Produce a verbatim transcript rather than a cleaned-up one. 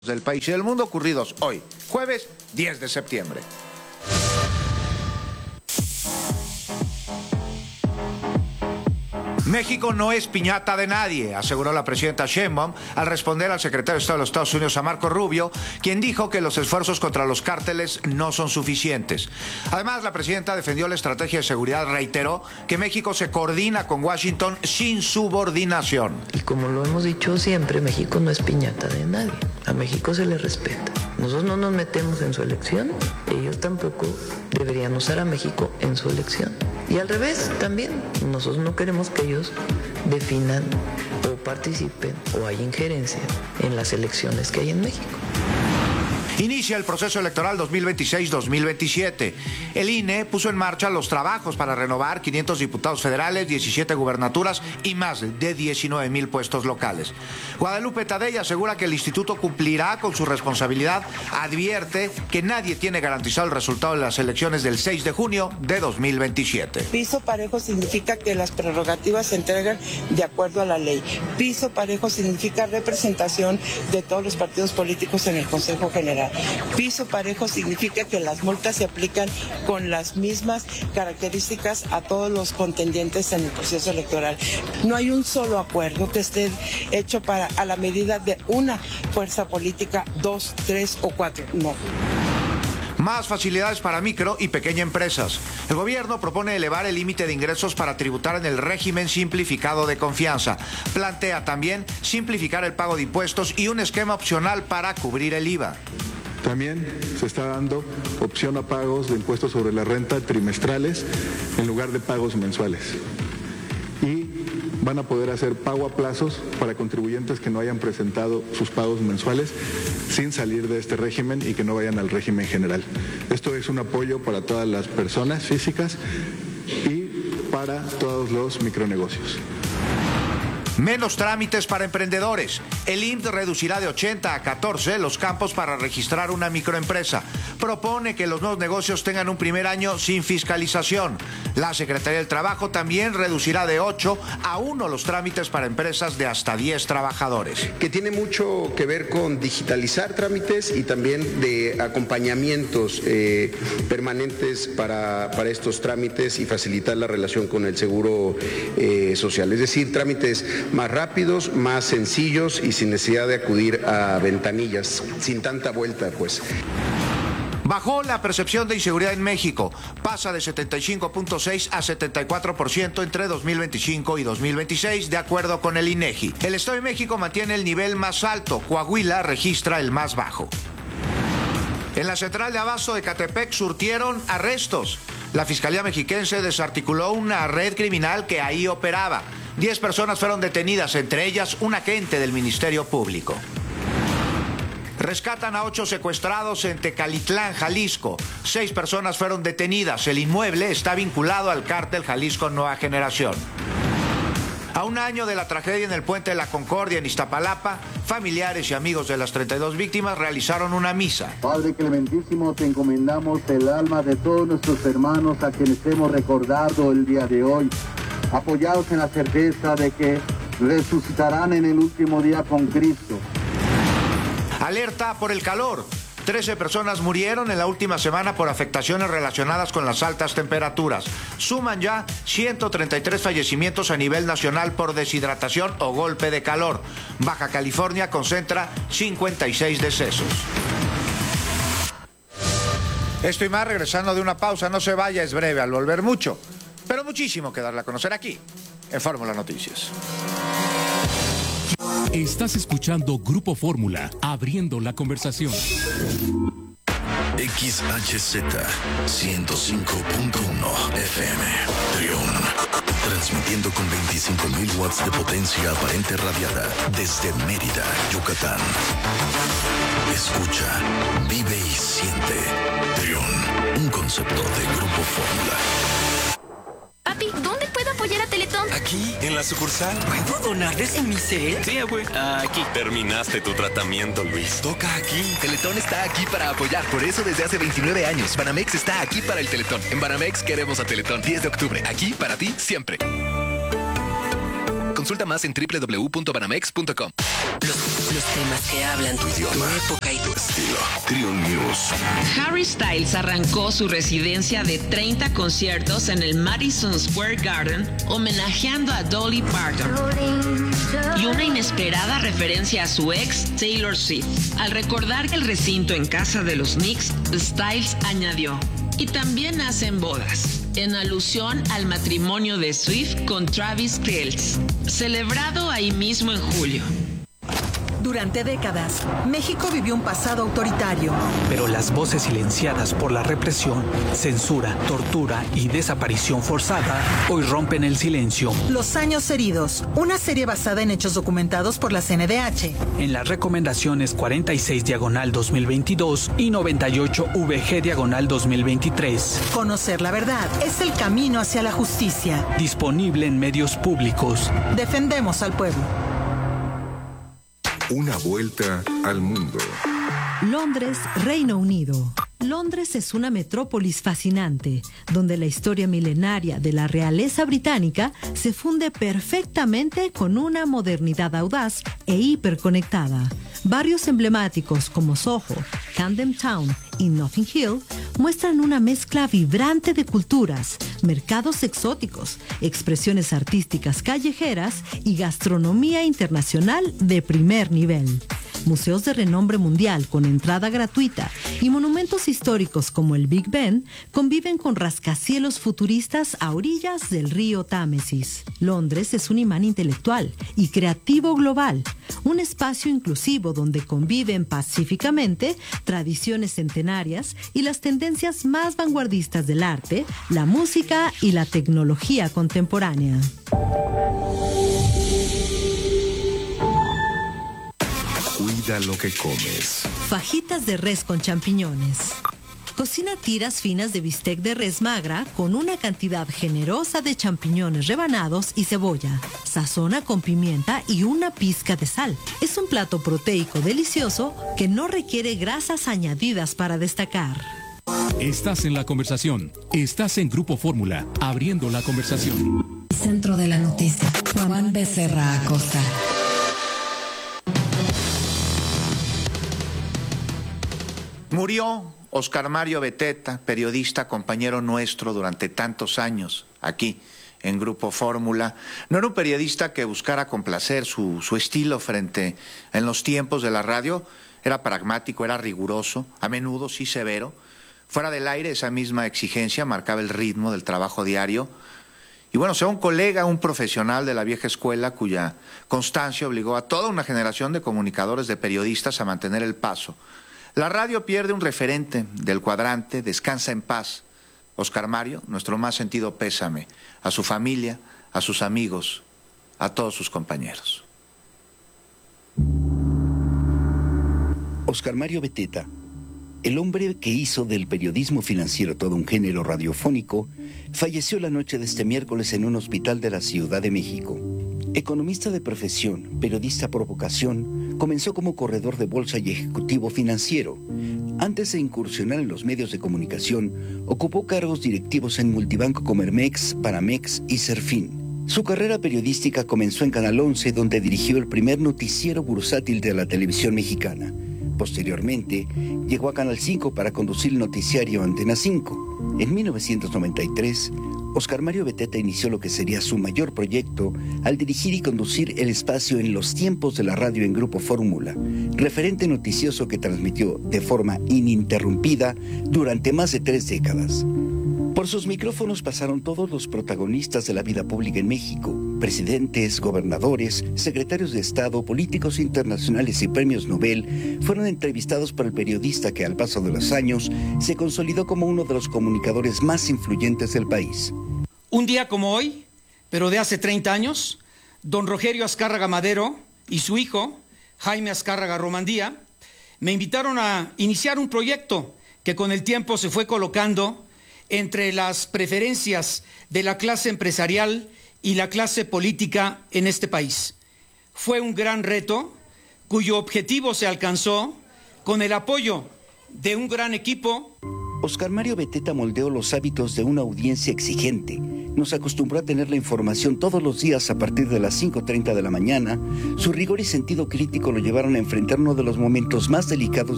del país y del mundo ocurridos hoy, jueves diez de septiembre. México no es piñata de nadie, aseguró la presidenta Sheinbaum al responder al secretario de Estado de los Estados Unidos, a Marco Rubio, quien dijo que los esfuerzos contra los cárteles no son suficientes. Además, la presidenta defendió la estrategia de seguridad, reiteró que México se coordina con Washington sin subordinación. Y como lo hemos dicho siempre, México no es piñata de nadie, a México se le respeta. Nosotros no nos metemos en su elección, ellos tampoco deberían usar a México en su elección. Y al revés, también, nosotros no queremos que ellos definan o participen o haya injerencia en las elecciones que hay en México. Inicia el proceso electoral dos mil veintiséis dos mil veintisiete. El I N E puso en marcha los trabajos para renovar quinientos diputados federales, diecisiete gubernaturas y más de diecinueve mil puestos locales. Guadalupe Tadei asegura que el instituto cumplirá con su responsabilidad, advierte que nadie tiene garantizado el resultado de las elecciones del seis de junio de dos mil veintisiete. Piso parejo significa que las prerrogativas se entregan de acuerdo a la ley. Piso parejo significa representación de todos los partidos políticos en el Consejo General. Piso parejo significa que las multas se aplican con las mismas características a todos los contendientes en el proceso electoral. No hay un solo acuerdo que esté hecho para a la medida de una fuerza política, dos, tres o cuatro. No. Más facilidades para micro y pequeñas empresas. El gobierno propone elevar el límite de ingresos para tributar en el régimen simplificado de confianza. Plantea también simplificar el pago de impuestos y un esquema opcional para cubrir el I V A. También se está dando opción a pagos de impuestos sobre la renta trimestrales en lugar de pagos mensuales. Y van a poder hacer pago a plazos para contribuyentes que no hayan presentado sus pagos mensuales sin salir de este régimen y que no vayan al régimen general. Esto es un apoyo para todas las personas físicas y para todos los micronegocios. Menos trámites para emprendedores. El I M S S reducirá de ochenta a catorce los campos para registrar una microempresa. Propone que los nuevos negocios tengan un primer año sin fiscalización. La Secretaría del Trabajo también reducirá de ocho a uno los trámites para empresas de hasta diez trabajadores. Que tiene mucho que ver con digitalizar trámites y también de acompañamientos eh, permanentes para, para estos trámites y facilitar la relación con el seguro eh, social. Es decir, trámites más rápidos, más sencillos y sin necesidad de acudir a ventanillas, sin tanta vuelta, pues. Bajó la percepción de inseguridad en México. Pasa de setenta y cinco punto seis a setenta y cuatro por ciento entre dos mil veinticinco y dos mil veintiséis, de acuerdo con el I N E G I. El Estado de México mantiene el nivel más alto. Coahuila registra el más bajo. En la central de abasto de Catepec surtieron arrestos. La Fiscalía Mexiquense desarticuló una red criminal que ahí operaba. Diez personas fueron detenidas, entre ellas un agente del Ministerio Público. Rescatan a ocho secuestrados en Tecalitlán, Jalisco. Seis personas fueron detenidas. El inmueble está vinculado al cártel Jalisco Nueva Generación. A un año de la tragedia en el Puente de la Concordia en Iztapalapa, familiares y amigos de las treinta y dos víctimas realizaron una misa. Padre clementísimo, te encomendamos el alma de todos nuestros hermanos a quienes hemos recordado el día de hoy, apoyados en la certeza de que resucitarán en el último día con Cristo. Alerta por el calor. trece personas murieron en la última semana por afectaciones relacionadas con las altas temperaturas. Suman ya ciento treinta y tres fallecimientos a nivel nacional por deshidratación o golpe de calor. Baja California concentra cincuenta y seis decesos. Esto y más regresando de una pausa. No se vaya, es breve al volver mucho, pero muchísimo que darle a conocer aquí en Fórmula Noticias. Estás escuchando Grupo Fórmula, abriendo la conversación. X H Z ciento cinco punto uno F M, Trión. Transmitiendo con veinticinco mil watts de potencia aparente radiada desde Mérida, Yucatán. Escucha, vive y siente. Trión, un concepto de Grupo Fórmula. Papi, ¿dónde puedo apoyar a Teletón? Aquí, en la sucursal. ¿Puedo donarles en mi cel? Sí, güey. Aquí. Terminaste tu tratamiento, Luis. Toca aquí. Teletón está aquí para apoyar. Por eso desde hace veintinueve años. Banamex está aquí para el Teletón. En Banamex queremos a Teletón. diez de octubre. Aquí para ti siempre. Consulta más en doble u doble u doble u punto banamex punto com. Los, los temas que hablan tu idioma, tu época y tu estilo. Triun News. Harry Styles arrancó su residencia de treinta conciertos en el Madison Square Garden, homenajeando a Dolly Parton. Y una inesperada referencia a su ex, Taylor Swift. Al recordar el recinto en casa de los Knicks, Styles añadió: y también hacen bodas, en alusión al matrimonio de Swift con Travis Kelce, celebrado ahí mismo en julio. Durante décadas, México vivió un pasado autoritario. Pero las voces silenciadas por la represión, censura, tortura y desaparición forzada hoy rompen el silencio. Los años heridos, una serie basada en hechos documentados por la C N D H. En las recomendaciones cuarenta y seis diagonal dos mil veintidós y noventa y ocho V G diagonal dos mil veintitrés. Conocer la verdad es el camino hacia la justicia. Disponible en medios públicos. Defendemos al pueblo. Una vuelta al mundo. Londres, Reino Unido. Londres es una metrópolis fascinante, donde la historia milenaria de la realeza británica se funde perfectamente con una modernidad audaz e hiperconectada. Barrios emblemáticos como Soho, Camden Town y Notting Hill muestran una mezcla vibrante de culturas, mercados exóticos, expresiones artísticas callejeras y gastronomía internacional de primer nivel. Museos de renombre mundial con entrada gratuita y monumentos históricos como el Big Ben conviven con rascacielos futuristas a orillas del río Támesis. Londres es un imán intelectual y creativo global, un espacio inclusivo donde conviven pacíficamente tradiciones centenarias y las tendencias más vanguardistas del arte, la música y la tecnología contemporánea. Cuida lo que comes. Fajitas de res con champiñones. Cocina tiras finas de bistec de res magra con una cantidad generosa de champiñones rebanados y cebolla. Sazona con pimienta y una pizca de sal. Es un plato proteico delicioso que no requiere grasas añadidas para destacar. Estás en la conversación. Estás en Grupo Fórmula, abriendo la conversación. Centro de la noticia. Juan Becerra Acosta. Murió Oscar Mario Beteta, periodista, compañero nuestro durante tantos años aquí en Grupo Fórmula. No era un periodista que buscara complacer su, su estilo frente en los tiempos de la radio. Era pragmático, era riguroso, a menudo sí severo. Fuera del aire, esa misma exigencia marcaba el ritmo del trabajo diario. Y bueno, sea un colega, un profesional de la vieja escuela cuya constancia obligó a toda una generación de comunicadores, de periodistas a mantener el paso. La radio pierde un referente del cuadrante, descansa en paz. Oscar Mario, nuestro más sentido pésame, a su familia, a sus amigos, a todos sus compañeros. Oscar Mario Beteta, el hombre que hizo del periodismo financiero todo un género radiofónico, falleció la noche de este miércoles en un hospital de la Ciudad de México. Economista de profesión, periodista por vocación, comenzó como corredor de bolsa y ejecutivo financiero. Antes de incursionar en los medios de comunicación, ocupó cargos directivos en Multibanco Comermex, Banamex y Serfín. Su carrera periodística comenzó en Canal once, donde dirigió el primer noticiero bursátil de la televisión mexicana. Posteriormente, llegó a Canal cinco para conducir el noticiario Antena cinco. En mil novecientos noventa y tres, Oscar Mario Beteta inició lo que sería su mayor proyecto al dirigir y conducir el espacio En los tiempos de la radio en Grupo Fórmula, referente noticioso que transmitió de forma ininterrumpida durante más de tres décadas. Por sus micrófonos pasaron todos los protagonistas de la vida pública en México: presidentes, gobernadores, secretarios de Estado, políticos internacionales y premios Nobel. Fueron entrevistados por el periodista que al paso de los años se consolidó como uno de los comunicadores más influyentes del país. Un día como hoy, pero de hace treinta años, don Rogelio Azcárraga Madero y su hijo, Jaime Azcárraga Romandía, me invitaron a iniciar un proyecto que con el tiempo se fue colocando entre las preferencias de la clase empresarial y la clase política en este país. Fue un gran reto cuyo objetivo se alcanzó con el apoyo de un gran equipo. Oscar Mario Beteta moldeó los hábitos de una audiencia exigente, nos acostumbró a tener la información todos los días a partir de las cinco treinta de la mañana, su rigor y sentido crítico lo llevaron a enfrentar uno de los momentos más delicados